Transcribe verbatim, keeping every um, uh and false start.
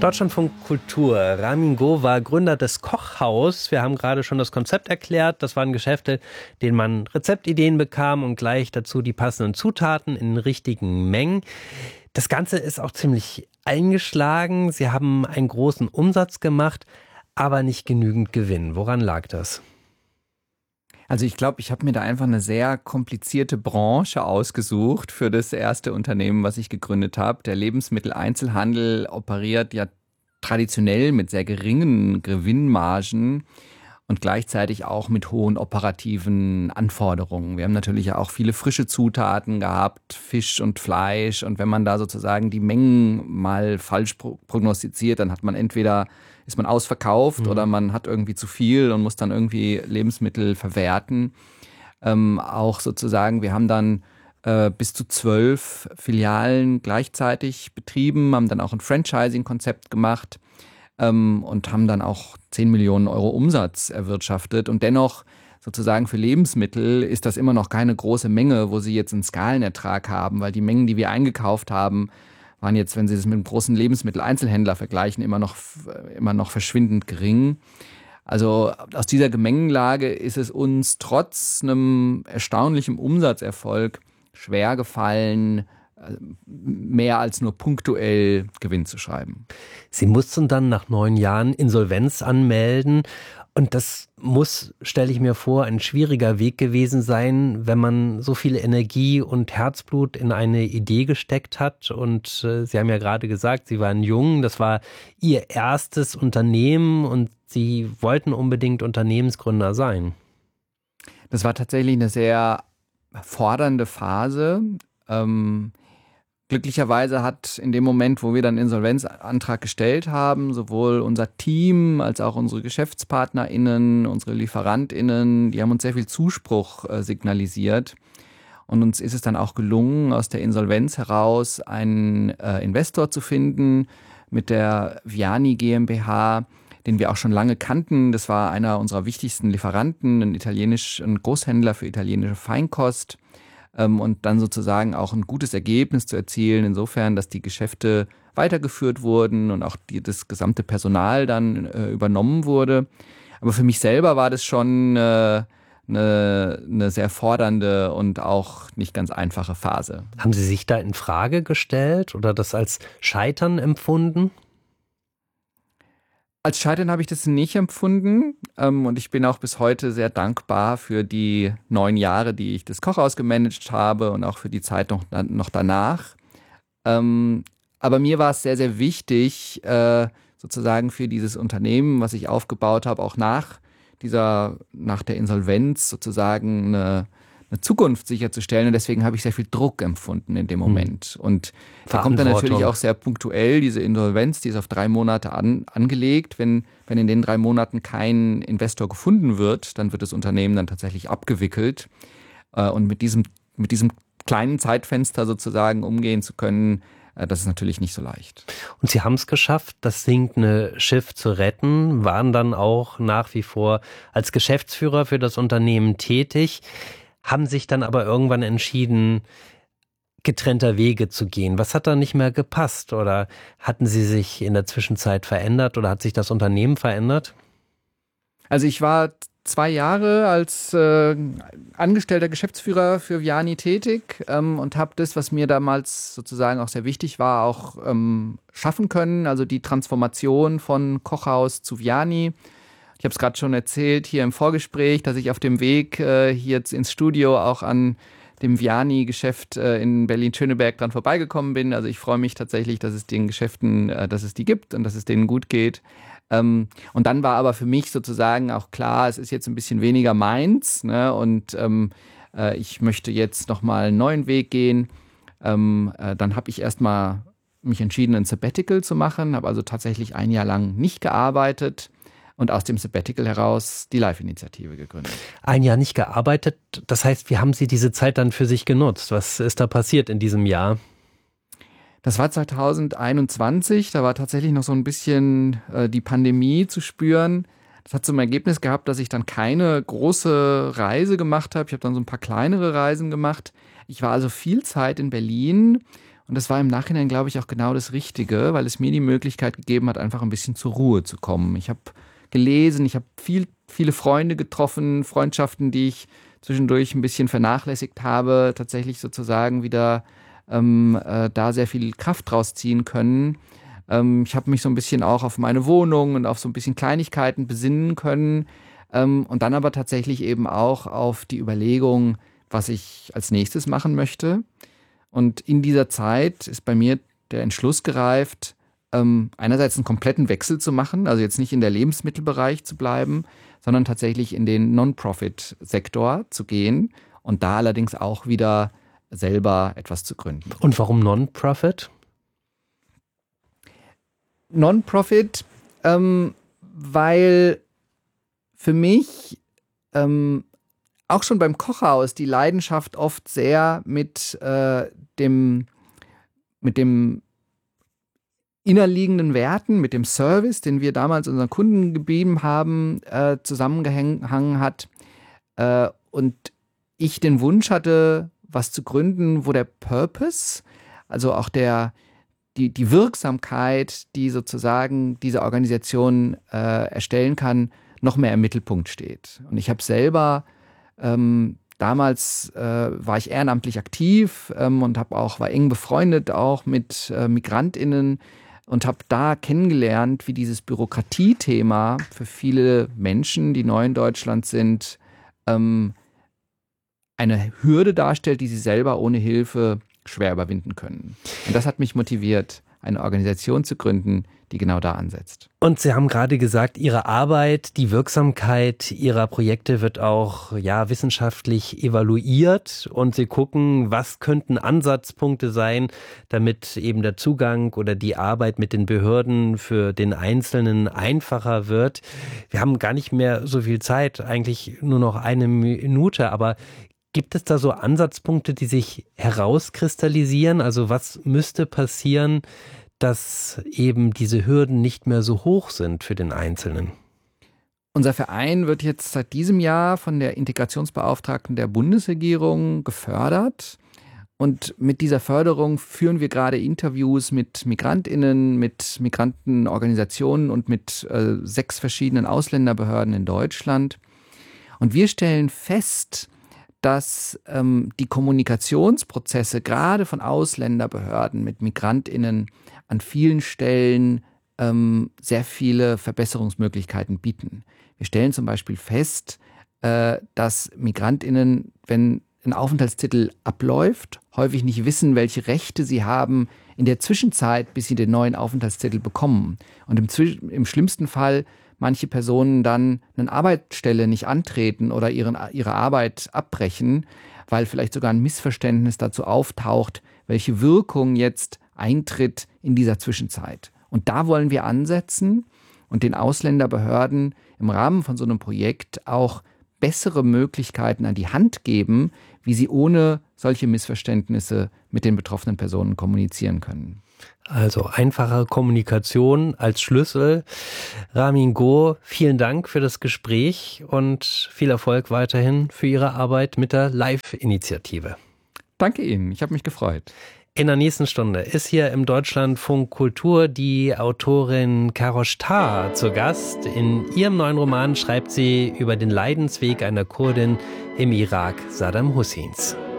Deutschlandfunk Kultur. Ramin Go war Gründer des Kochhaus. Wir haben gerade schon das Konzept erklärt. Das waren Geschäfte, denen man Rezeptideen bekam und gleich dazu die passenden Zutaten in richtigen Mengen. Das Ganze ist auch ziemlich eingeschlagen. Sie haben einen großen Umsatz gemacht, aber nicht genügend Gewinn. Woran lag das? Also ich glaube, ich habe mir da einfach eine sehr komplizierte Branche ausgesucht für das erste Unternehmen, was ich gegründet habe. Der Lebensmitteleinzelhandel operiert ja traditionell mit sehr geringen Gewinnmargen und gleichzeitig auch mit hohen operativen Anforderungen. Wir haben natürlich ja auch viele frische Zutaten gehabt, Fisch und Fleisch. Und wenn man da sozusagen die Mengen mal falsch prognostiziert, dann hat man entweder ist man ausverkauft mhm. oder man hat irgendwie zu viel und muss dann irgendwie Lebensmittel verwerten. Ähm, auch sozusagen, wir haben dann äh, bis zu zwölf Filialen gleichzeitig betrieben, haben dann auch ein Franchising-Konzept gemacht ähm, und haben dann auch zehn Millionen Euro Umsatz erwirtschaftet. Und dennoch sozusagen für Lebensmittel ist das immer noch keine große Menge, wo sie jetzt einen Skalenertrag haben, weil die Mengen, die wir eingekauft haben, waren jetzt, wenn Sie das mit einem großen Lebensmitteleinzelhändler vergleichen, immer noch, immer noch verschwindend gering. Also aus dieser Gemengenlage ist es uns trotz einem erstaunlichen Umsatzerfolg schwer gefallen, mehr als nur punktuell Gewinn zu schreiben. Sie mussten dann nach neun Jahren Insolvenz anmelden. Und das muss, stelle ich mir vor, ein schwieriger Weg gewesen sein, wenn man so viel Energie und Herzblut in eine Idee gesteckt hat. Und äh, Sie haben ja gerade gesagt, Sie waren jung, das war Ihr erstes Unternehmen und Sie wollten unbedingt Unternehmensgründer sein. Das war tatsächlich eine sehr fordernde Phase. Ähm, Glücklicherweise hat in dem Moment, wo wir dann Insolvenzantrag gestellt haben, sowohl unser Team als auch unsere GeschäftspartnerInnen, unsere LieferantInnen, die haben uns sehr viel Zuspruch äh, signalisiert. Und uns ist es dann auch gelungen, aus der Insolvenz heraus einen äh, Investor zu finden mit der Viani GmbH, den wir auch schon lange kannten. Das war einer unserer wichtigsten Lieferanten, ein italienisch, ein Großhändler für italienische Feinkost. Und dann sozusagen auch ein gutes Ergebnis zu erzielen, insofern, dass die Geschäfte weitergeführt wurden und auch die, das gesamte Personal dann äh, übernommen wurde. Aber für mich selber war das schon äh, eine, eine sehr fordernde und auch nicht ganz einfache Phase. Haben Sie sich da in Frage gestellt oder das als Scheitern empfunden? Als Scheitern habe ich das nicht empfunden ähm, und ich bin auch bis heute sehr dankbar für die neun Jahre, die ich das Kochhaus gemanagt habe und auch für die Zeit noch, noch danach. Ähm, aber mir war es sehr, sehr wichtig, äh, sozusagen für dieses Unternehmen, was ich aufgebaut habe, auch nach dieser, nach der Insolvenz sozusagen eine eine Zukunft sicherzustellen und deswegen habe ich sehr viel Druck empfunden in dem Moment. Und da kommt dann natürlich auch sehr punktuell diese Insolvenz, die ist auf drei Monate an, angelegt. Wenn, wenn in den drei Monaten kein Investor gefunden wird, dann wird das Unternehmen dann tatsächlich abgewickelt. Und mit diesem, mit diesem kleinen Zeitfenster sozusagen umgehen zu können, das ist natürlich nicht so leicht. Und Sie haben es geschafft, das sinkende Schiff zu retten, waren dann auch nach wie vor als Geschäftsführer für das Unternehmen tätig, haben sich dann aber irgendwann entschieden, getrennter Wege zu gehen. Was hat da nicht mehr gepasst? Oder hatten Sie sich in der Zwischenzeit verändert oder hat sich das Unternehmen verändert? Also ich war zwei Jahre als äh, angestellter Geschäftsführer für Viani tätig ähm, und habe das, was mir damals sozusagen auch sehr wichtig war, auch ähm, schaffen können. Also die Transformation von Kochhaus zu Viani. Ich habe es gerade schon erzählt hier im Vorgespräch, dass ich auf dem Weg äh, hier ins Studio auch an dem Viani-Geschäft äh, in Berlin-Schöneberg dran vorbeigekommen bin. Also ich freue mich tatsächlich, dass es den Geschäften, äh, dass es die gibt und dass es denen gut geht. Ähm, und dann war aber für mich sozusagen auch klar, es ist jetzt ein bisschen weniger meins, ne? Und ähm, äh, ich möchte jetzt nochmal einen neuen Weg gehen. Ähm, äh, dann habe ich erstmal mich entschieden, ein Sabbatical zu machen, habe also tatsächlich ein Jahr lang nicht gearbeitet. Und aus dem Sabbatical heraus die Live-Initiative gegründet. Ein Jahr nicht gearbeitet, das heißt, wie haben Sie diese Zeit dann für sich genutzt? Was ist da passiert in diesem Jahr? Das war zwanzig einundzwanzig, da war tatsächlich noch so ein bisschen äh, die Pandemie zu spüren. Das hat zum Ergebnis gehabt, dass ich dann keine große Reise gemacht habe. Ich habe dann so ein paar kleinere Reisen gemacht. Ich war also viel Zeit in Berlin Und das war im Nachhinein, glaube ich, auch genau das Richtige, weil es mir die Möglichkeit gegeben hat, einfach ein bisschen zur Ruhe zu kommen. Ich habe gelesen, ich habe viel, viele Freunde getroffen, Freundschaften, die ich zwischendurch ein bisschen vernachlässigt habe, tatsächlich sozusagen wieder ähm, äh, da sehr viel Kraft draus ziehen können. Ähm, ich habe mich so ein bisschen auch auf meine Wohnung und auf so ein bisschen Kleinigkeiten besinnen können ähm, und dann aber tatsächlich eben auch auf die Überlegung, was ich als nächstes machen möchte. Und in dieser Zeit ist bei mir der Entschluss gereift, ähm, einerseits einen kompletten Wechsel zu machen, also jetzt nicht in der Lebensmittelbereich zu bleiben, sondern tatsächlich in den Non-Profit-Sektor zu gehen und da allerdings auch wieder selber etwas zu gründen. Und warum Non-Profit? Non-Profit, ähm, weil für mich ähm, auch schon beim Kochhaus die Leidenschaft oft sehr mit äh, dem, mit dem innerliegenden Werten, mit dem Service, den wir damals unseren Kunden gegeben haben, äh, zusammengehangen hat. Äh, und ich den Wunsch hatte, was zu gründen, wo der Purpose, also auch der, die, die Wirksamkeit, die sozusagen diese Organisation äh, erstellen kann, noch mehr im Mittelpunkt steht. Und ich habe selber ähm, Damals äh, war ich ehrenamtlich aktiv ähm, und habe auch war eng befreundet auch mit äh, MigrantInnen und habe da kennengelernt, wie dieses Bürokratiethema für viele Menschen, die neu in Deutschland sind, ähm, eine Hürde darstellt, die sie selber ohne Hilfe schwer überwinden können. Und das hat mich motiviert, eine Organisation zu gründen, die genau da ansetzt. Und Sie haben gerade gesagt, Ihre Arbeit, die Wirksamkeit Ihrer Projekte wird auch ja, wissenschaftlich evaluiert und Sie gucken, was könnten Ansatzpunkte sein, damit eben der Zugang oder die Arbeit mit den Behörden für den Einzelnen einfacher wird. Wir haben gar nicht mehr so viel Zeit, eigentlich nur noch eine Minute, aber gibt es da so Ansatzpunkte, die sich herauskristallisieren? Also was müsste passieren, dass eben diese Hürden nicht mehr so hoch sind für den Einzelnen? Unser Verein wird jetzt seit diesem Jahr von der Integrationsbeauftragten der Bundesregierung gefördert. Und mit dieser Förderung führen wir gerade Interviews mit MigrantInnen, mit Migrantenorganisationen und mit äh, sechs verschiedenen Ausländerbehörden in Deutschland. Und wir stellen fest, dass ähm, die Kommunikationsprozesse gerade von Ausländerbehörden mit MigrantInnen an vielen Stellen ähm, sehr viele Verbesserungsmöglichkeiten bieten. Wir stellen zum Beispiel fest, äh, dass MigrantInnen, wenn ein Aufenthaltstitel abläuft, häufig nicht wissen, welche Rechte sie haben in der Zwischenzeit, bis sie den neuen Aufenthaltstitel bekommen. Und im, Zwisch- im schlimmsten Fall manche Personen dann eine Arbeitsstelle nicht antreten oder ihren, ihre Arbeit abbrechen, weil vielleicht sogar ein Missverständnis dazu auftaucht, welche Wirkung jetzt eintritt in dieser Zwischenzeit. Und da wollen wir ansetzen und den Ausländerbehörden im Rahmen von so einem Projekt auch bessere Möglichkeiten an die Hand geben, wie sie ohne solche Missverständnisse mit den betroffenen Personen kommunizieren können. Also einfache Kommunikation als Schlüssel. Ramin Go, vielen Dank für das Gespräch und viel Erfolg weiterhin für Ihre Arbeit mit der Live-Initiative. Danke Ihnen, ich habe mich gefreut. In der nächsten Stunde ist hier im Deutschlandfunk Kultur die Autorin Karosh Tar zu Gast. In ihrem neuen Roman schreibt sie über den Leidensweg einer Kurdin im Irak Saddam Husseins.